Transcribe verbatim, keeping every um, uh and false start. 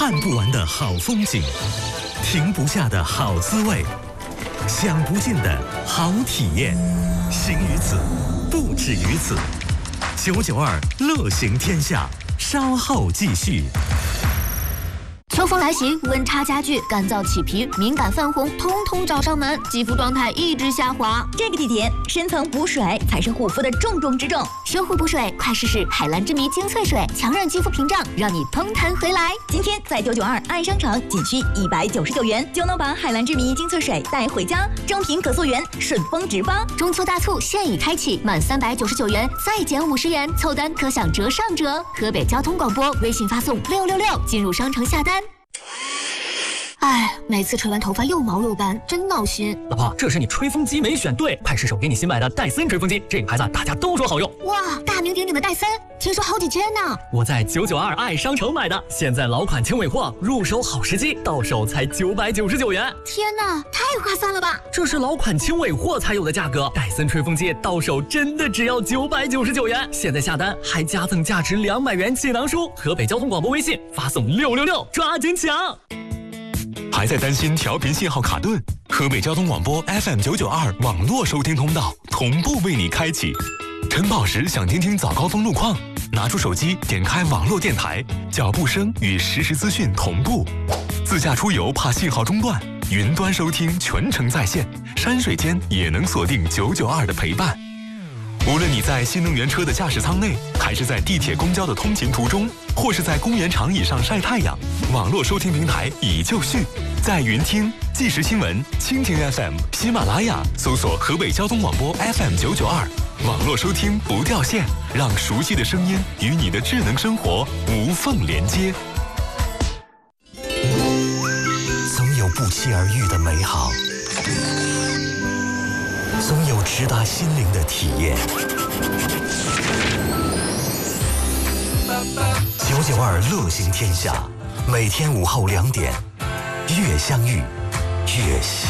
看不完的好风景，停不下的好滋味，享不尽的好体验。行于此，不止于此。九九二乐行天下，稍后继续。 秋风来袭，温差加剧，干燥起皮、敏感泛红，通通找上门，肌肤状态一直下滑。 这个季节，深层补水才是护肤的重中之重。 修护补水，快试试海蓝之谜精粹水，强韧肌肤屏障，让你嘭弹回来。 今天在九九二爱商城，仅需一百九十九元就能把海蓝之谜精粹水带回家，正品可溯源，顺丰直发。 中秋大促现已开启，满三百九十九元再减五十元，凑单可享折上折。河北交通广播微信发送六六六进入商城下单。哎，每次吹完头发又毛又干，真闹心。 老婆，这是你吹风机没选对，快试手给你新买的戴森吹风机，这个牌子大家都说好用。 哇，大名鼎鼎的戴森，听说好几千呢。 我在九九二爱商城买的，现在老款轻尾货，入手好时机，到手才九百九十九元。 天哪，太划算了吧！ 这是老款轻尾货才有的价格，戴森吹风机到手真的只要九百九十九元。现在下单还加赠价值两百元气囊书。河北交通广播微信发送六六六，抓紧抢！ 还在担心调频信号卡顿？河北交通广播 F M 九九二网络收听通道同步为你开启。晨跑时想听听早高峰路况，拿出手机点开网络电台，脚步声与实时资讯同步。自驾出游怕信号中断，云端收听全程在线，山水间也能锁定九九二的陪伴。无论你在新能源车的驾驶舱内，还是在地铁公交的通勤途中，或是在公园长椅上晒太阳，网络收听平台已就绪。在云听、即时新闻、蜻蜓 F M、喜马拉雅搜索河北交通广播 F M 九九二，网络收听不掉线，让熟悉的声音与你的智能生活无缝连接。总有不期而遇的美好，总有直达心灵的体验。九九二乐行天下，每天午后两点，越相遇越